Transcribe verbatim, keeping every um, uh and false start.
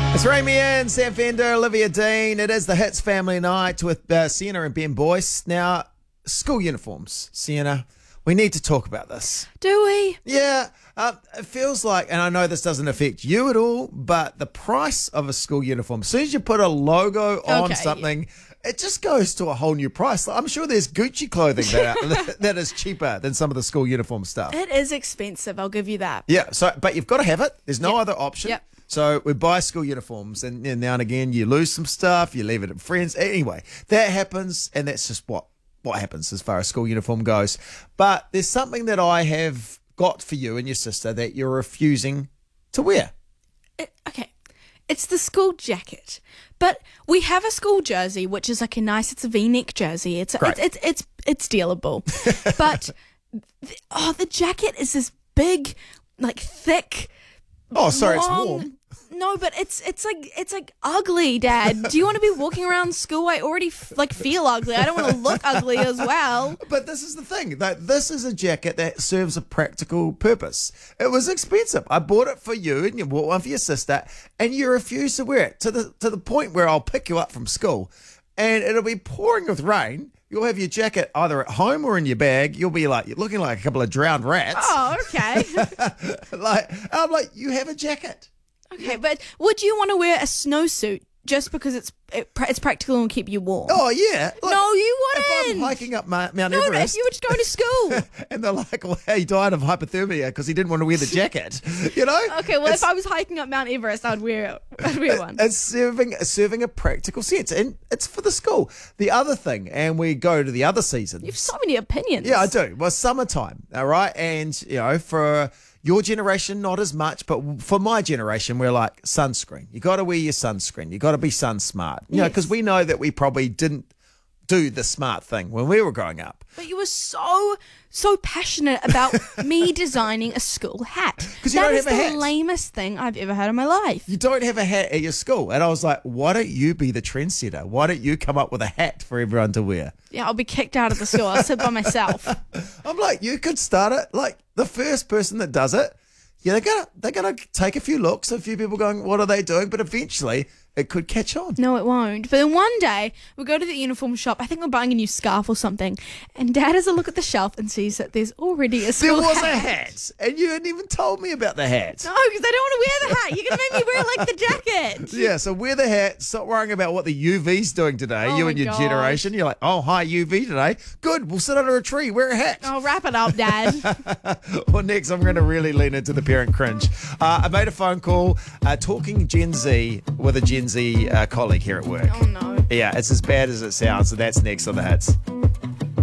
It's Rami and Sam Fender, Olivia Dean. It is the Hits Family Night with uh, Sienna and Ben Boyce. Now, school uniforms. Sienna, we need to talk about this. Do we? Yeah, uh, it feels like, and I know this doesn't affect you at all, but the price of a school uniform, as soon as you put a logo on Okay. something, it just goes to a whole new price. I'm sure there's Gucci clothing that, that is cheaper than some of the school uniform stuff. It is expensive, I'll give you that. Yeah, so but you've got to have it. There's no Yep. other option. Yep. So we buy school uniforms, and, and now and again you lose some stuff, you leave it at friends. Anyway, that happens, and that's just what what happens as far as school uniform goes. But there's something that I have got for you and your sister that you're refusing to wear. It, okay. It's the school jacket. But we have a school jersey, which is like a nice, it's a V-neck jersey. It's Great. it's, it's it's it's dealable. But the, oh, the jacket is this big, like thick. Oh, sorry, it's long- warm. No, but it's it's like it's like ugly, Dad. Do you want to be walking around school? I already f- like feel ugly. I don't want to look ugly as well. But this is the thing, that this is a jacket that serves a practical purpose. It was expensive. I bought it for you, and you bought one for your sister, and you refuse to wear it to the to the point where I'll pick you up from school, and it'll be pouring with rain. You'll have your jacket either at home or in your bag. You'll be like, you're looking like a couple of drowned rats. Oh, okay. Like, I'm like, you have a jacket. Okay, but would you want to wear a snowsuit just because it's it, it's practical and will keep you warm? Oh, yeah. Like, no, you if I'm wouldn't. hiking up Ma- Mount no, no, if Everest, you were just going to school. and they're like, well, he died of hypothermia because he didn't want to wear the jacket. You know? Okay, well, It's- if I was hiking up Mount Everest, I'd wear I'd wear one. It's serving serving a practical sense, and it's for the school. The other thing, and we go to the other seasons. You have so many opinions. Yeah, I do. Well, summertime, all right? And, you know, for your generation, not as much, but for my generation, we're like sunscreen. You got to wear your sunscreen. You got to be sun smart. You know, Yes. because we know that we probably didn't do the smart thing when we were growing up. But you were so so passionate about me designing a school hat. 'Cause you That don't is have a the hat. lamest thing I've ever had in my life. You don't have a hat at your school. And I was like, why don't you be the trendsetter? Why don't you come up with a hat for everyone to wear? Yeah, I'll be kicked out of the school. I'll sit by myself. I'm like, you could start it. Like, the first person that does it, yeah, they're gonna they're gonna take a few looks, a few people going, what are they doing? But eventually, it could catch on. No, it won't. But then one day, we go to the uniform shop. I think we're buying a new scarf or something. And Dad has a look at the shelf and sees that there's already a There school was hat. a hat, and you hadn't even told me about the hat. No, because I don't want to wear the hat. You're going to make me wear, like, the jacket. Yeah, so wear the hat. Stop worrying about what the U V's doing today. Oh you my and your gosh. generation. You're like, oh, hi, U V today. Good, we'll sit under a tree, wear a hat. Oh, wrap it up, Dad. Well, next, I'm going to really lean into the parent cringe. Uh, I made a phone call uh, talking Gen Z with a Gen Z uh, colleague here at work. Oh, no. Yeah, it's as bad as it sounds, so that's next on the Hits.